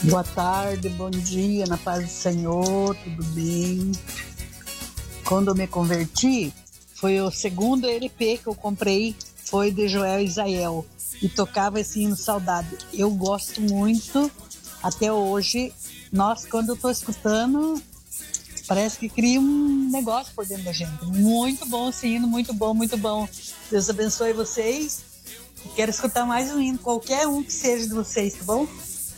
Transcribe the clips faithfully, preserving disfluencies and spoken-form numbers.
Boa tarde, bom dia, na paz do Senhor, tudo bem? Quando eu me converti, foi o segundo L P que eu comprei, foi de Joel Isael, e tocava esse hino Saudade. Eu gosto muito, até hoje. Nossa, quando eu tô escutando, parece que cria um negócio por dentro da gente. Muito bom esse hino, muito bom, muito bom. Deus abençoe vocês. Quero escutar mais um hino, qualquer um que seja de vocês, tá bom?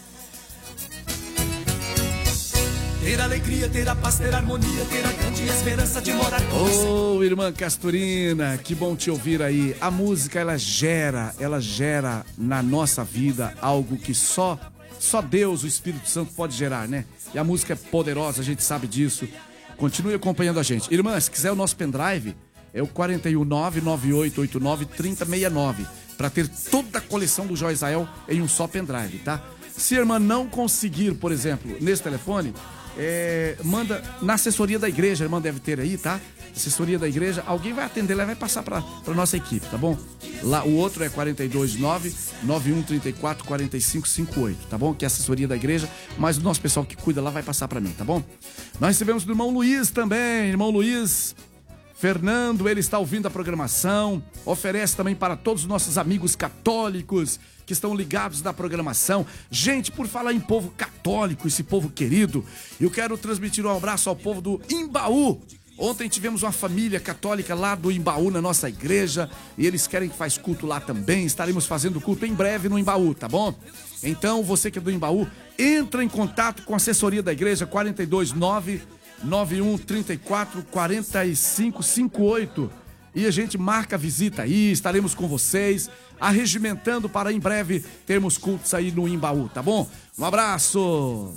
Ter alegria, ter a paz, ter a harmonia, ter a grande esperança de morar com você. Ô, irmã Casturina, que bom te ouvir aí. A música, ela gera, ela gera na nossa vida algo que só, só Deus, o Espírito Santo, pode gerar, né? E a música é poderosa, a gente sabe disso. Continue acompanhando a gente. Irmã, se quiser o nosso pendrive, é o quatro um nove, nove oito oito nove, três zero seis nove, para ter toda a coleção do Joel Isael em um só pendrive, tá? Se a irmã não conseguir, por exemplo, nesse telefone, É, manda na assessoria da igreja, a irmã deve ter aí, tá? Assessoria da igreja, alguém vai atender lá e vai passar pra, pra nossa equipe, tá bom? Lá, o outro é quatro dois nove, nove um três quatro, quatro cinco cinco oito, tá bom? Que é a assessoria da igreja, mas o nosso pessoal que cuida lá vai passar pra mim, tá bom? Nós recebemos do irmão Luiz também, irmão Luiz Fernando, ele está ouvindo a programação, oferece também para todos os nossos amigos católicos que estão ligados na programação. Gente, por falar em povo católico, esse povo querido, eu quero transmitir um abraço ao povo do Imbaú. Ontem tivemos uma família católica lá do Imbaú na nossa igreja e eles querem que faz culto lá também. Estaremos fazendo culto em breve no Imbaú, tá bom? Então, você que é do Imbaú, entra em contato com a assessoria da igreja quatro dois nove, nove um três quatro, quatro cinco cinco oito e a gente marca a visita aí, estaremos com vocês, arregimentando para em breve termos cultos aí no Imbaú, tá bom? Um abraço!